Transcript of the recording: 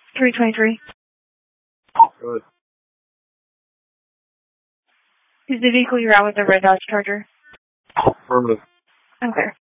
323. Good. Is the vehicle you're at with the red Dodge Charger? Affirmative. Okay.